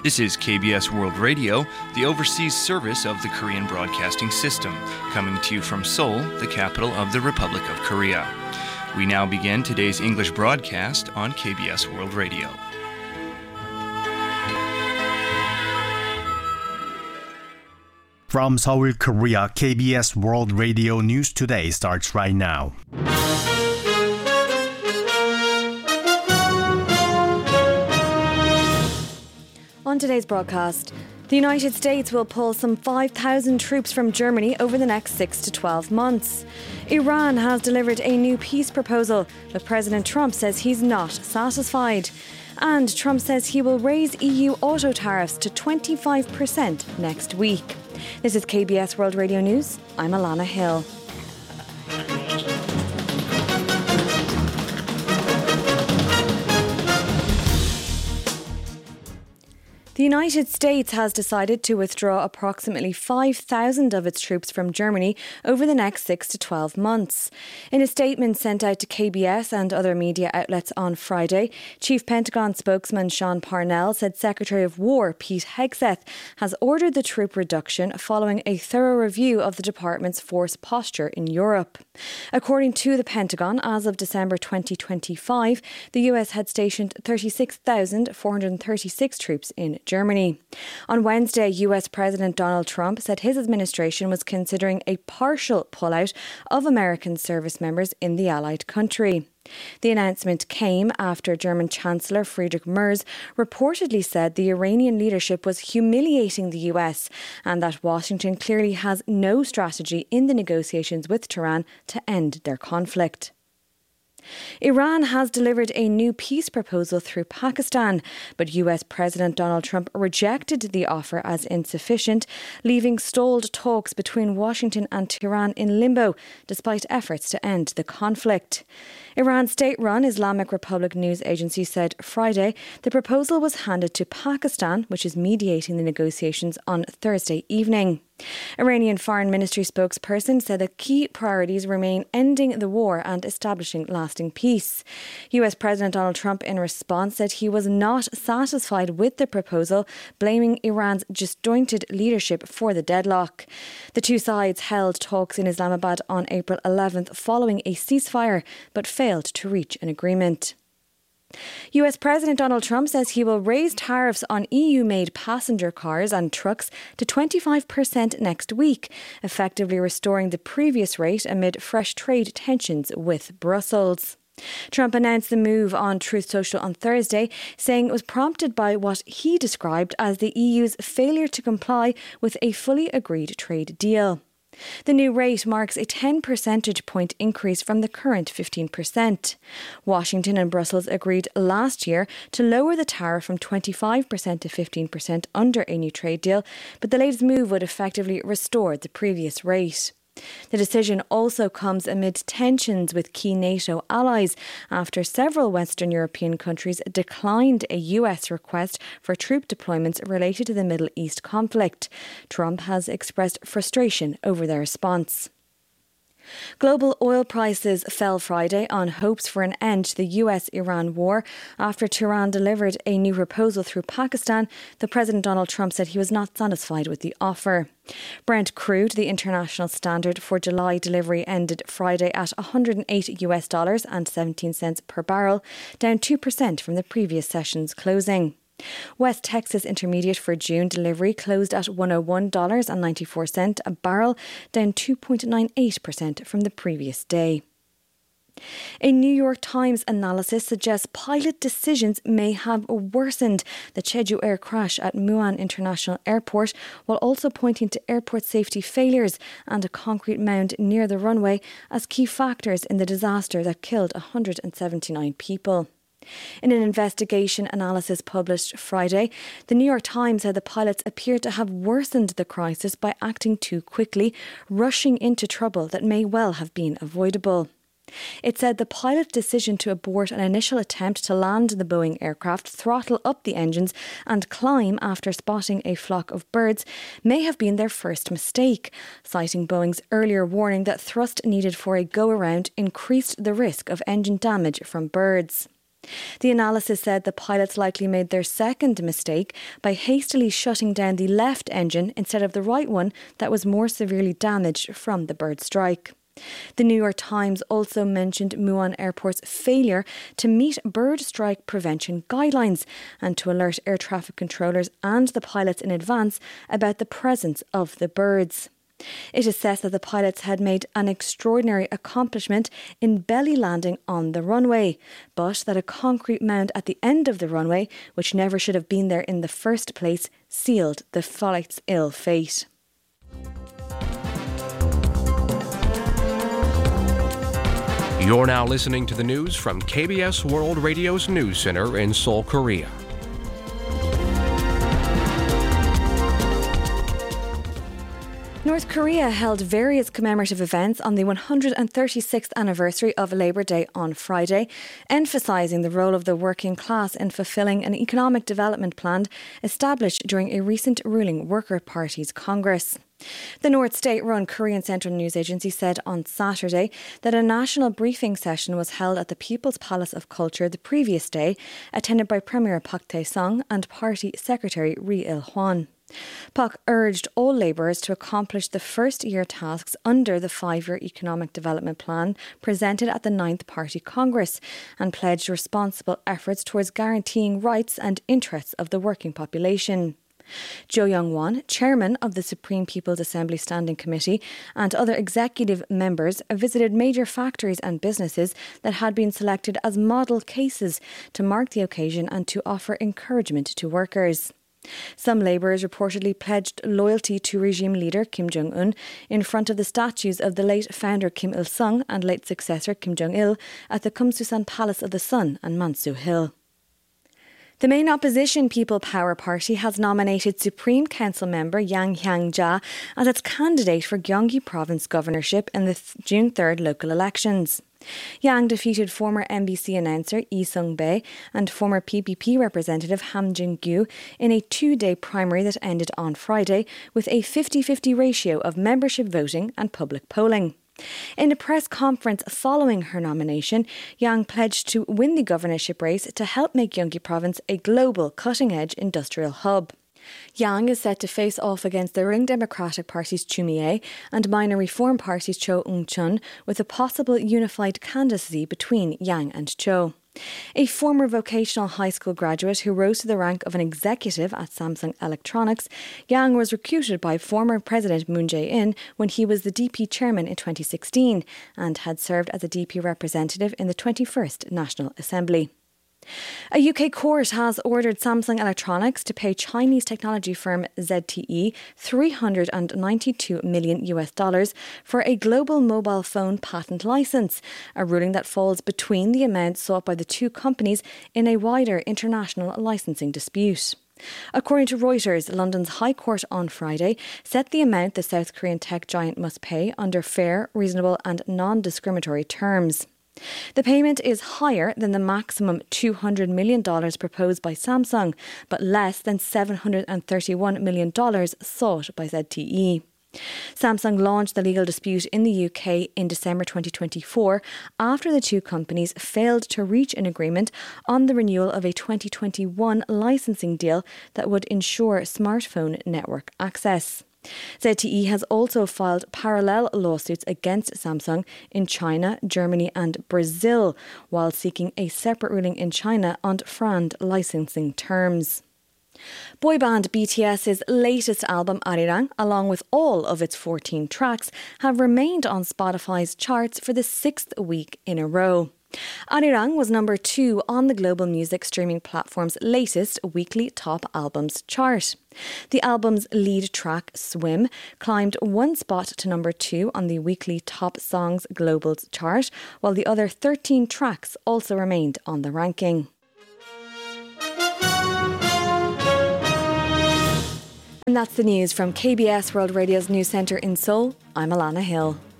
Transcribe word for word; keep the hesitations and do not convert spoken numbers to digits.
This is K B S World Radio, the overseas service of the Korean Broadcasting System, coming to you from Seoul, the capital of the Republic of Korea. We now begin today's English broadcast on K B S World Radio. From Seoul, Korea, K B S World Radio News Today starts right now. On today's broadcast, the United States will pull some five thousand troops from Germany over the next six to twelve months. Iran has delivered a new peace proposal, but President Trump says he's not satisfied. And Trump says he will raise E U auto tariffs to twenty-five percent next week. This is K B S World Radio News. I'm Alana Hill. The United States has decided to withdraw approximately five thousand of its troops from Germany over the next six to twelve months. In a statement sent out to K B S and other media outlets on Friday, Chief Pentagon spokesman Sean Parnell said Secretary of War Pete Hegseth has ordered the troop reduction following a thorough review of the department's force posture in Europe. According to the Pentagon, as of December twenty twenty-five, the U S had stationed thirty-six thousand four hundred thirty-six troops in Germany. On Wednesday, U S President Donald Trump said his administration was considering a partial pullout of American service members in the allied country. The announcement came after German Chancellor Friedrich Merz reportedly said the Iranian leadership was humiliating the U S and that Washington clearly has no strategy in the negotiations with Tehran to end their conflict. Iran has delivered a new peace proposal through Pakistan, but U S President Donald Trump rejected the offer as insufficient, leaving stalled talks between Washington and Tehran in limbo, despite efforts to end the conflict. Iran's state-run Islamic Republic news agency said Friday the proposal was handed to Pakistan, which is mediating the negotiations, on Thursday evening. Iranian Foreign Ministry spokesperson said that key priorities remain ending the war and establishing lasting peace. U S President Donald Trump, in response, said he was not satisfied with the proposal, blaming Iran's disjointed leadership for the deadlock. The two sides held talks in Islamabad on April eleventh following a ceasefire, but failed to reach an agreement. U S President Donald Trump says he will raise tariffs on E U-made passenger cars and trucks to twenty-five percent next week, effectively restoring the previous rate amid fresh trade tensions with Brussels. Trump announced the move on Truth Social on Thursday, saying it was prompted by what he described as the E U's failure to comply with a fully agreed trade deal. The new rate marks a ten percentage point increase from the current fifteen percent. Washington and Brussels agreed last year to lower the tariff from twenty-five percent to fifteen percent under a new trade deal, but the latest move would effectively restore the previous rate. The decision also comes amid tensions with key NATO allies after several Western European countries declined a U S request for troop deployments related to the Middle East conflict. Trump has expressed frustration over their response. Global oil prices fell Friday on hopes for an end to the U S Iran war after Tehran delivered a new proposal through Pakistan, though President Donald Trump said he was not satisfied with the offer. Brent crude, the international standard for July delivery, ended Friday at one hundred eight U S dollars and seventeen cents per barrel, down two percent from the previous session's closing. West Texas Intermediate for June delivery closed at one hundred one dollars and ninety-four cents a barrel, down two point nine eight percent from the previous day. A New York Times analysis suggests pilot decisions may have worsened the Jeju Air crash at Muan International Airport, while also pointing to airport safety failures and a concrete mound near the runway as key factors in the disaster that killed one hundred seventy-nine people. In an investigation analysis published Friday, the New York Times said the pilots appeared to have worsened the crisis by acting too quickly, rushing into trouble that may well have been avoidable. It said the pilot's decision to abort an initial attempt to land the Boeing aircraft, throttle up the engines and climb after spotting a flock of birds may have been their first mistake, citing Boeing's earlier warning that thrust needed for a go-around increased the risk of engine damage from birds. The analysis said the pilots likely made their second mistake by hastily shutting down the left engine instead of the right one that was more severely damaged from the bird strike. The New York Times also mentioned Muan Airport's failure to meet bird strike prevention guidelines and to alert air traffic controllers and the pilots in advance about the presence of the birds. It assessed that the pilots had made an extraordinary accomplishment in belly landing on the runway, but that a concrete mound at the end of the runway, which never should have been there in the first place, sealed the flight's ill fate. You're now listening to the news from K B S World Radio's News Center in Seoul, Korea. North Korea held various commemorative events on the one hundred thirty-sixth anniversary of Labour Day on Friday, emphasising the role of the working class in fulfilling an economic development plan established during a recent ruling Worker Party's Congress. The North State-run Korean Central News Agency said on Saturday that a national briefing session was held at the People's Palace of Culture the previous day, attended by Premier Park Tae-sung and Party Secretary Ri Il-hwan. Park urged all labourers to accomplish the first-year tasks under the five-year Economic Development Plan presented at the ninth Party Congress and pledged responsible efforts towards guaranteeing rights and interests of the working population. Jo Young-won, chairman of the Supreme People's Assembly Standing Committee, and other executive members visited major factories and businesses that had been selected as model cases to mark the occasion and to offer encouragement to workers. Some labourers reportedly pledged loyalty to regime leader Kim Jong-un in front of the statues of the late founder Kim Il-sung and late successor Kim Jong-il at the Kumsusan Palace of the Sun and Mansu Hill. The main opposition People Power Party has nominated Supreme Council member Yang Hyang-ja as its candidate for Gyeonggi Province governorship in the th- June third local elections. Yang defeated former M B C announcer Lee Sung-bae and former P P P representative Ham Jin-gyu in a two-day primary that ended on Friday with a fifty-fifty ratio of membership voting and public polling. In a press conference following her nomination, Yang pledged to win the governorship race to help make Gyeonggi Province a global cutting-edge industrial hub. Yang is set to face off against the ruling Democratic Party's Choo Mi-ae and minor Reform Party's Cho Eung-chun, with a possible unified candidacy between Yang and Cho. A former vocational high school graduate who rose to the rank of an executive at Samsung Electronics, Yang was recruited by former President Moon Jae-in when he was the D P chairman in twenty sixteen and had served as a D P representative in the twenty-first National Assembly. A U K court has ordered Samsung Electronics to pay Chinese technology firm Z T E three hundred ninety-two million US dollars for a global mobile phone patent license, a ruling that falls between the amount sought by the two companies in a wider international licensing dispute. According to Reuters, London's High Court on Friday set the amount the South Korean tech giant must pay under fair, reasonable and non-discriminatory terms. The payment is higher than the maximum two hundred million dollars proposed by Samsung, but less than seven hundred thirty-one million dollars sought by Z T E. Samsung launched the legal dispute in the U K in December twenty twenty-four after the two companies failed to reach an agreement on the renewal of a twenty twenty-one licensing deal that would ensure smartphone network access. Z T E has also filed parallel lawsuits against Samsung in China, Germany and Brazil, while seeking a separate ruling in China on FRAND licensing terms. Boy band BTS's latest album Arirang, along with all of its fourteen tracks, have remained on Spotify's charts for the sixth week in a row. Arirang was number two on the global music streaming platform's latest weekly top albums chart. The album's lead track, Swim, climbed one spot to number two on the weekly top songs global chart, while the other thirteen tracks also remained on the ranking. And that's the news from K B S World Radio's News Centre in Seoul. I'm Alana Hill.